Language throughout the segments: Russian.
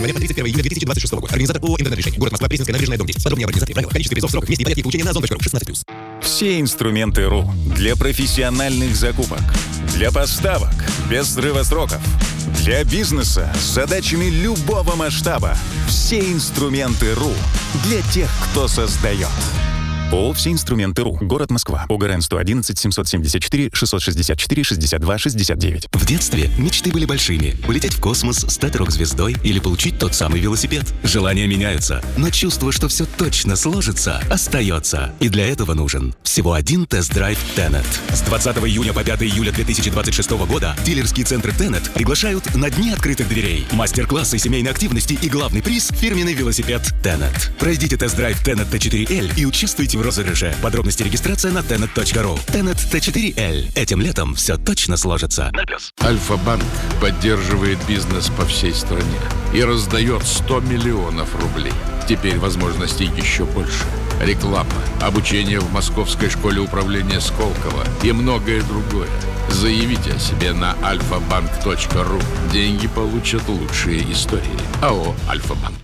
По 31 июня 2026 года. Организатор ООО «Интернет-решение». Город Москва, Пресненская набережная, дом 10. Подробнее об организации, правила, количество призов, сроках, месте и порядке получения на озон.ру. 16+. Все инструменты РУ для профессиональных закупок, для поставок без срыва сроков, для бизнеса с задачами любого масштаба. Все инструменты РУ для тех, кто создает. ООО «Все инструменты РУ». Город Москва. ОГРН 111 774 664 62 69. В детстве мечты были большими. Улететь в космос, стать рок-звездой или получить тот самый велосипед. Желания меняются, но чувство, что все точно сложится, остается. И для этого нужен всего один тест-драйв Tenet. С 20 июня по 5 июля 2026 года дилерские центры Tenet приглашают на дни открытых дверей. Мастер-классы семейной активности и главный приз – фирменный велосипед Tenet. Пройдите тест-драйв Tenet T4L и участвуйте в розыгрыше. Подробности регистрация на tenet.ru. Tenet T4L. Этим летом все точно сложится. Альфа-банк поддерживает бизнес по всей стране и раздает 100 миллионов рублей. Теперь возможностей еще больше. Реклама, обучение в Московской школе управления Сколково и многое другое. Заявите о себе на alfabank.ru. Деньги получат лучшие истории. АО «Альфа-банк».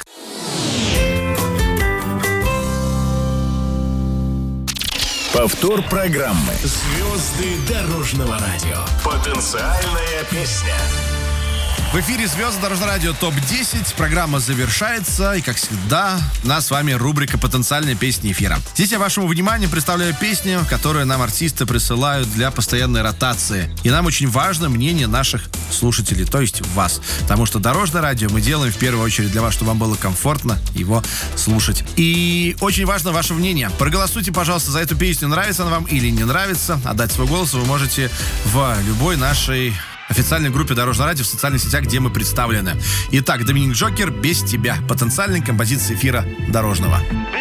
Повтор программы «Звезды дорожного радио». Потенциальная песня. В эфире «Звезды дорожного радио» ТОП-10. Программа завершается. И, как всегда, у нас с вами рубрика «Потенциальная песня эфира». Здесь я вашему вниманию представляю песню, которую нам артисты присылают для постоянной ротации. И нам очень важно мнение наших слушателей, то есть вас. Потому что дорожное радио мы делаем в первую очередь для вас, чтобы вам было комфортно его слушать. И очень важно ваше мнение. Проголосуйте, пожалуйста, за эту песню, нравится она вам или не нравится. Отдать свой голос вы можете в любой нашей официальной группе Дорожного радио в социальных сетях, где мы представлены. Итак, Доминик Джокер «Без тебя». Потенциальная композиция эфира Дорожного.